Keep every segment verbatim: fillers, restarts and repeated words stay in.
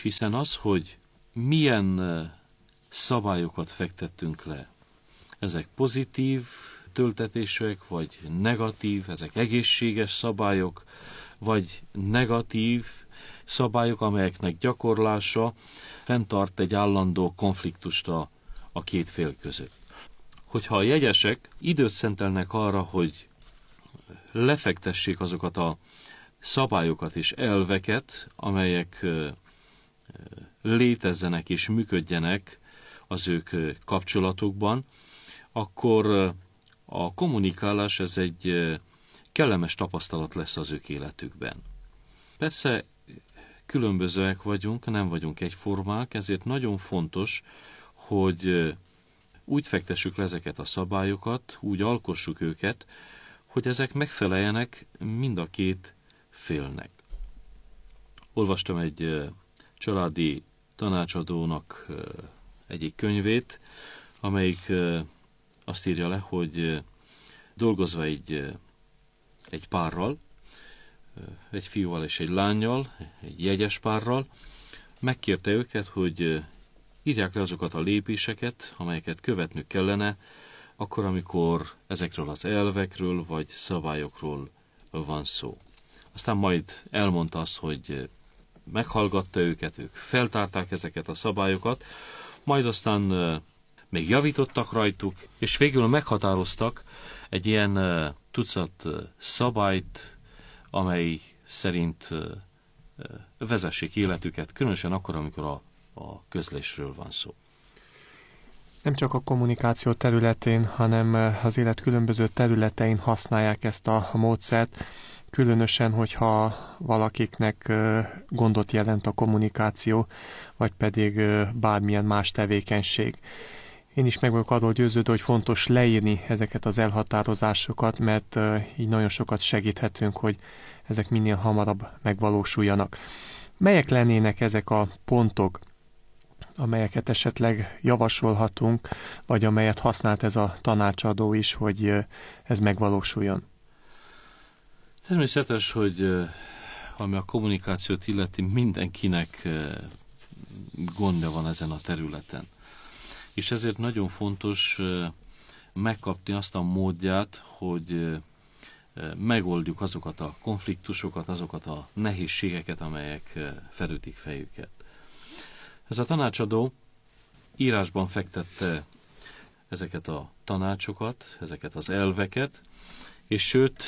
hiszen az, hogy milyen szabályokat fektettünk le, ezek pozitív töltetések, vagy negatív, ezek egészséges szabályok, vagy negatív szabályok, amelyeknek gyakorlása fenntart egy állandó konfliktust a, a két fél között. Hogyha a jegyesek időt szentelnek arra, hogy lefektessék azokat a szabályokat és elveket, amelyek létezzenek és működjenek az ők kapcsolatukban, akkor a kommunikálás ez egy kellemes tapasztalat lesz az ők életükben. Persze különbözőek vagyunk, nem vagyunk egyformák, ezért nagyon fontos, hogy úgy fektessük le ezeket a szabályokat, úgy alkossuk őket, hogy ezek megfeleljenek mind a két félnek. Olvastam egy családi tanácsadónak egyik könyvét, amelyik azt írja le, hogy dolgozva egy, egy párral, egy fiúval és egy lánnyal, egy jegyes párral, megkérte őket, hogy írják le azokat a lépéseket, amelyeket követnünk kellene, akkor, amikor ezekről az elvekről vagy szabályokról van szó. Aztán majd elmondta azt, hogy meghallgatta őket, ők feltárták ezeket a szabályokat, majd aztán még javítottak rajtuk, és végül meghatároztak egy ilyen tucat szabályt, amely szerint vezessék életüket, különösen akkor, amikor a, a közlésről van szó. Nem csak a kommunikáció területén, hanem az élet különböző területein használják ezt a módszert, különösen, hogyha valakiknek gondot jelent a kommunikáció, vagy pedig bármilyen más tevékenység. Én is meg vagyok arról győződve, hogy fontos leírni ezeket az elhatározásokat, mert így nagyon sokat segíthetünk, hogy ezek minél hamarabb megvalósuljanak. Melyek lennének ezek a pontok, amelyeket esetleg javasolhatunk, vagy amelyet használt ez a tanácsadó is, hogy ez megvalósuljon? Természetes, hogy ami a kommunikációt illeti, mindenkinek gondja van ezen a területen. És ezért nagyon fontos megkapni azt a módját, hogy megoldjuk azokat a konfliktusokat, azokat a nehézségeket, amelyek felütik fejüket. Ez a tanácsadó írásban fektette ezeket a tanácsokat, ezeket az elveket, és sőt,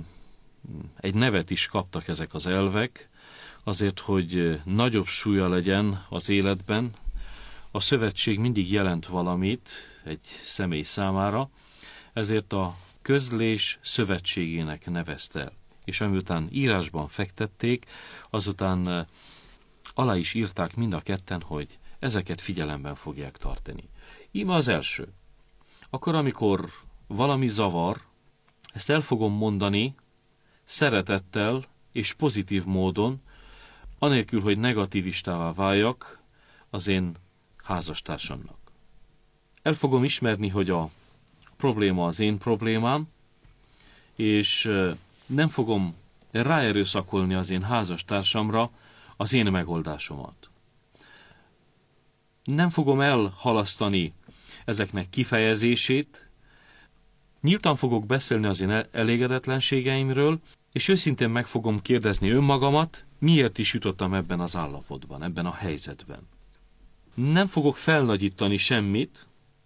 egy nevet is kaptak ezek az elvek, azért, hogy nagyobb súlya legyen az életben. A szövetség mindig jelent valamit egy személy számára, ezért a közlés szövetségének nevezte el. És amiután írásban fektették, azután alá is írták mind a ketten, hogy ezeket figyelemben fogják tartani. Íme az első. Akkor, amikor valami zavar, ezt el fogom mondani szeretettel és pozitív módon, anélkül, hogy negativistává váljak az én házastársamnak. El fogom ismerni, hogy a probléma az én problémám, és nem fogom ráerőszakolni az én házastársamra az én megoldásomat. Nem fogom elhalasztani ezeknek kifejezését, nyíltan fogok beszélni az én elégedetlenségeimről, és őszintén meg fogom kérdezni önmagamat, miért is jutottam ebben az állapotban, ebben a helyzetben. Nem fogok felnagyítani semmit,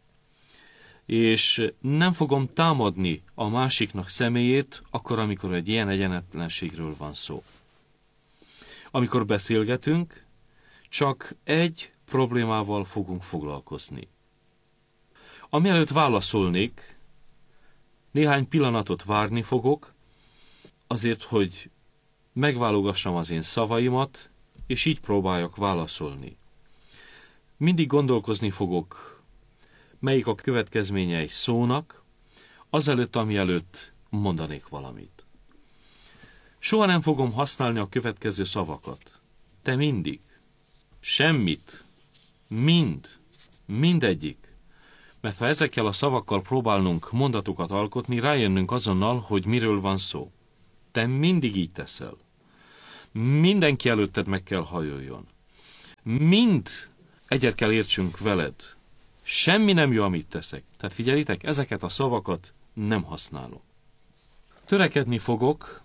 és nem fogom támadni a másiknak személyét, akkor, amikor egy ilyen egyenetlenségről van szó. Amikor beszélgetünk, csak egy problémával fogunk foglalkozni. Amielőtt válaszolnék, néhány pillanatot várni fogok, azért, hogy megválogassam az én szavaimat, és így próbáljak válaszolni. Mindig gondolkozni fogok, melyik a következménye egy szónak, azelőtt, ami előtt mondanék valamit. Soha nem fogom használni a következő szavakat. Te mindig. Semmit. Mind. Mindegyik. Mert ha ezekkel a szavakkal próbálnunk mondatokat alkotni, rájönnünk azonnal, hogy miről van szó. Te mindig így teszel. Mindenki előtted meg kell hajoljon. mind egyet kell értsünk veled. Semmi nem jó, amit teszek. Tehát figyelitek, ezeket a szavakat nem használom. Törekedni fogok,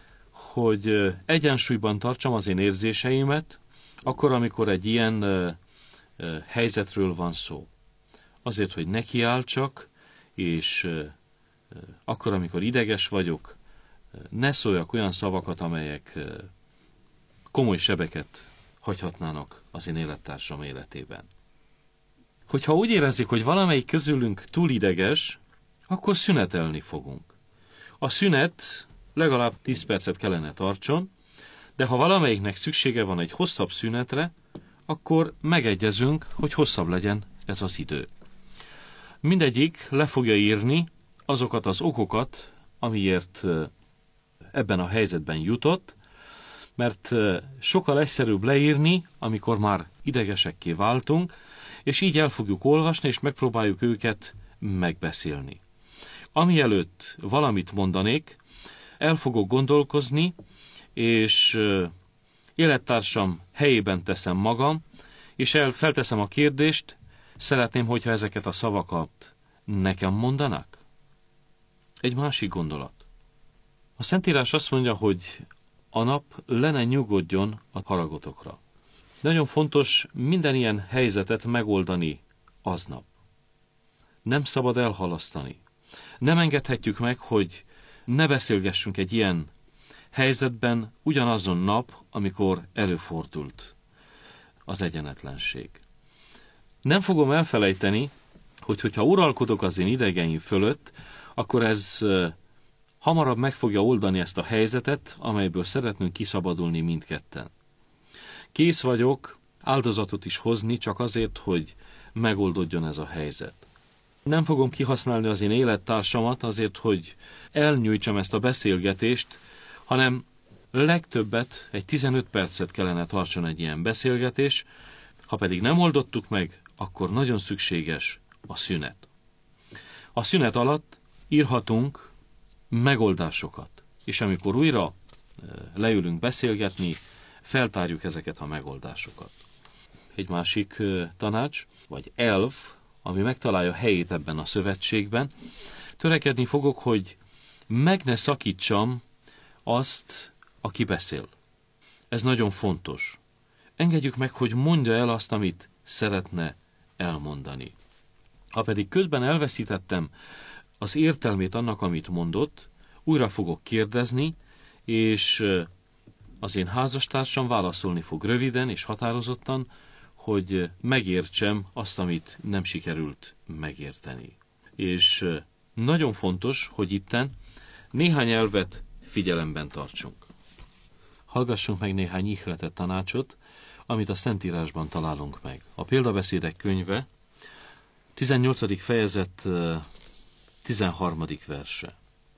hogy egyensúlyban tartsam az én érzéseimet, akkor, amikor egy ilyen uh, uh, helyzetről van szó. Azért, hogy nekiáltsak, és uh, uh, akkor, amikor ideges vagyok, uh, ne szóljak olyan szavakat, amelyek uh, komoly sebeket hagyhatnának az én élettársam életében. Hogyha úgy érezzük, hogy valamelyik közülünk túl ideges, akkor szünetelni fogunk. A szünet legalább tíz percet kellene tartson, de ha valamelyiknek szüksége van egy hosszabb szünetre, akkor megegyezünk, hogy hosszabb legyen ez az idő. Mindegyik le fogja írni azokat az okokat, amiért ebben a helyzetben jutott, mert sokkal egyszerűbb leírni, amikor már idegesekké váltunk, és így el fogjuk olvasni, és megpróbáljuk őket megbeszélni. Amielőtt valamit mondanék, el fogok gondolkozni, és élettársam helyében teszem magam, és el, felteszem a kérdést, szeretném, hogyha ezeket a szavakat nekem mondanak? Egy másik gondolat. A Szentírás azt mondja, hogy a nap le ne nyugodjon a haragotokra. Nagyon fontos minden ilyen helyzetet megoldani aznap. Nem szabad elhalasztani. Nem engedhetjük meg, hogy ne beszélgessünk egy ilyen helyzetben ugyanazon nap, amikor előfordult az egyenetlenség. Nem fogom elfelejteni, hogy hogyha uralkodok az én idegeim fölött, akkor ez hamarabb meg fogja oldani ezt a helyzetet, amelyből szeretnünk kiszabadulni mindketten. Kész vagyok áldozatot is hozni, csak azért, hogy megoldódjon ez a helyzet. Nem fogom kihasználni az én élettársamat azért, hogy elnyújtsam ezt a beszélgetést, hanem legtöbbet egy tizenöt percet kellene tartson egy ilyen beszélgetés, ha pedig nem oldottuk meg, akkor nagyon szükséges a szünet. A szünet alatt írhatunk megoldásokat, és amikor újra leülünk beszélgetni, feltárjuk ezeket a megoldásokat. Egy másik tanács, vagy elv, ami megtalálja helyét ebben a szövetségben, törekedni fogok, hogy meg ne szakítsam azt, aki beszél. Ez nagyon fontos. Engedjük meg, hogy mondja el azt, amit szeretne elmondani. Ha pedig közben elveszítettem az értelmét annak, amit mondott, újra fogok kérdezni, és az én házastársam válaszolni fog röviden és határozottan, hogy megértsem azt, amit nem sikerült megérteni. És nagyon fontos, hogy itten néhány elvet figyelemben tartsunk. Hallgassunk meg néhány ihletett tanácsot, amit a Szentírásban találunk meg. A Példabeszédek könyve, tizennyolcadik fejezet, tizenharmadik verse.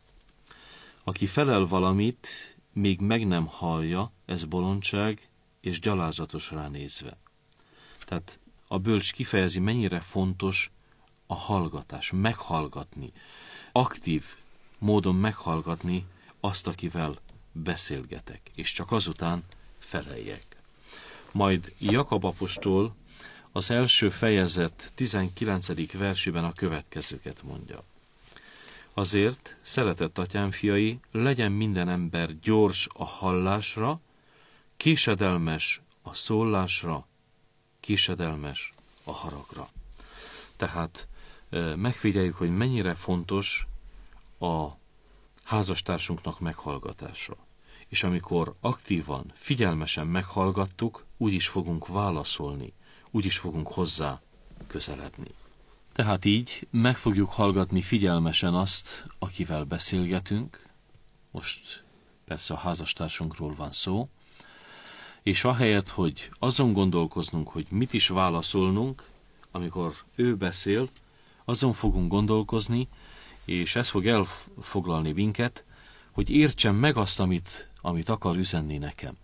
Aki felel valamit, még meg nem hallja, ez bolondság és gyalázatos ránézve. Tehát a bölcs kifejezi, mennyire fontos a hallgatás, meghallgatni, aktív módon meghallgatni azt, akivel beszélgetek, és csak azután feleljek. Majd Jakab apostol az első fejezet tizenkilencedik versében a következőket mondja. Azért, szeretett atyám fiai, legyen minden ember gyors a hallásra, késedelmes a szólásra, késedelmes a haragra. Tehát megfigyeljük, hogy mennyire fontos a házastársunknak meghallgatása. És amikor aktívan, figyelmesen meghallgattuk, úgy is fogunk válaszolni, úgy is fogunk hozzá közeledni. Tehát így meg fogjuk hallgatni figyelmesen azt, akivel beszélgetünk. Most persze a házastársunkról van szó. És ahelyett, hogy azon gondolkoznunk, hogy mit is válaszolnunk, amikor ő beszél, azon fogunk gondolkozni, és ez fog elfoglalni minket, hogy értsem meg azt, amit, amit akar üzenni nekem.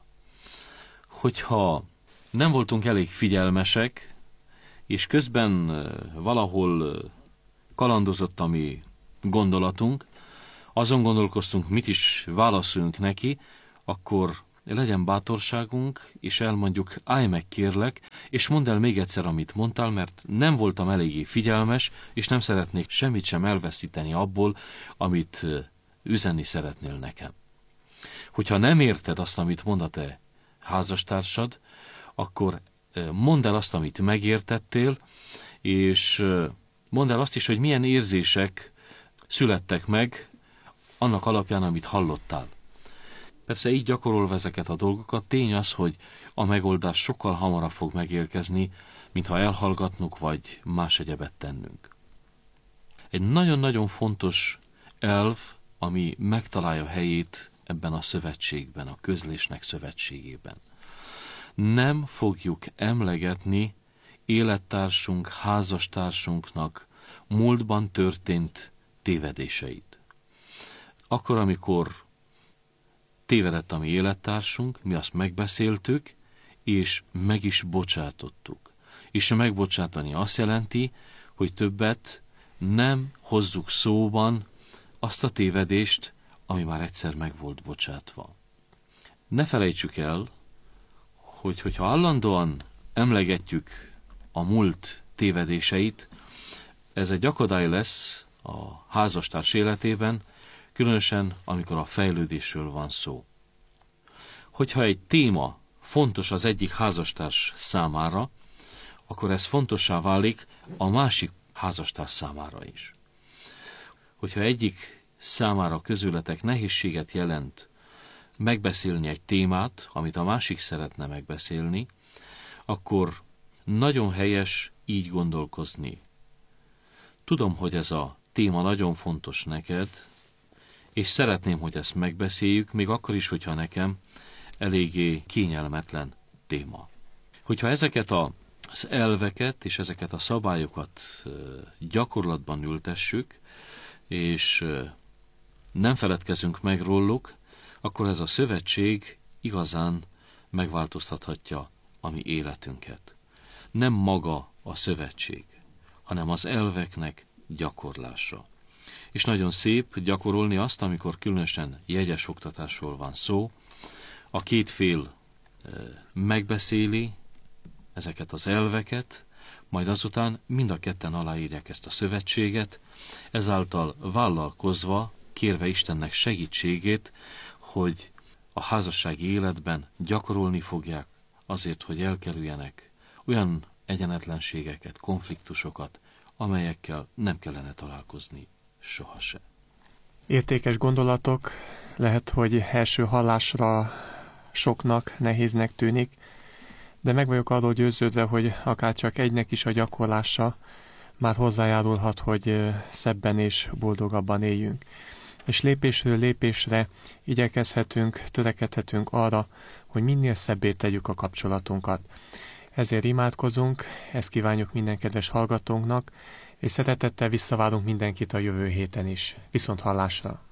Hogyha nem voltunk elég figyelmesek, és közben valahol kalandozott a mi gondolatunk, azon gondolkoztunk, mit is válaszoljunk neki, akkor legyen bátorságunk, és elmondjuk, állj meg kérlek, és mondd el még egyszer, amit mondtál, mert nem voltam eléggé figyelmes, és nem szeretnék semmit sem elveszíteni abból, amit üzenni szeretnél nekem. Hogyha nem érted azt, amit mond a te házastársad, akkor mondd el azt, amit megértettél, és mondd el azt is, hogy milyen érzések születtek meg annak alapján, amit hallottál. Persze így gyakorolva ezeket a dolgokat, tény az, hogy a megoldás sokkal hamarabb fog megérkezni, mintha elhallgatnunk, vagy más egyebet tennünk. Egy nagyon-nagyon fontos elv, ami megtalálja helyét ebben a szövetségben, a közlésnek szövetségében. Nem fogjuk emlegetni élettársunk, házastársunknak múltban történt tévedéseit. Akkor, amikor tévedett a mi élettársunk, mi azt megbeszéltük, és meg is bocsátottuk. És megbocsátani azt jelenti, hogy többet nem hozzuk szóban azt a tévedést, ami már egyszer meg volt bocsátva. Ne felejtsük el, hogy hogyha állandóan emlegetjük a múlt tévedéseit, ez egy akadály lesz a házastárs életében, különösen amikor a fejlődésről van szó. Hogyha egy téma fontos az egyik házastárs számára, akkor ez fontossá válik a másik házastárs számára is. Hogyha egyik számára közületek nehézséget jelent megbeszélni egy témát, amit a másik szeretne megbeszélni, akkor nagyon helyes így gondolkozni. Tudom, hogy ez a téma nagyon fontos neked, és szeretném, hogy ezt megbeszéljük, még akkor is, hogyha nekem eléggé kényelmetlen téma. Hogyha ezeket az elveket és ezeket a szabályokat gyakorlatban ültessük, és nem feledkezünk meg róluk, akkor ez a szövetség igazán megváltoztathatja a mi életünket. Nem maga a szövetség, hanem az elveknek gyakorlása. És nagyon szép gyakorolni azt, amikor különösen jegyes oktatásról van szó, a két fél megbeszéli ezeket az elveket, majd azután mind a ketten aláírják ezt a szövetséget, ezáltal vállalkozva, kérve Istennek segítségét, hogy a házassági életben gyakorolni fogják azért, hogy elkerüljenek olyan egyenetlenségeket, konfliktusokat, amelyekkel nem kellene találkozni sohasem. Értékes gondolatok, lehet, hogy első hallásra soknak, nehéznek tűnik, de meg vagyok arról győződve, hogy akár csak egynek is a gyakorlása már hozzájárulhat, hogy szebben és boldogabban éljünk. És lépésről lépésre igyekezhetünk, törekedhetünk arra, hogy minél szebbé tegyük a kapcsolatunkat. Ezért imádkozunk, ezt kívánjuk minden kedves hallgatónknak, és szeretettel visszavárunk mindenkit a jövő héten is. Viszont hallásra!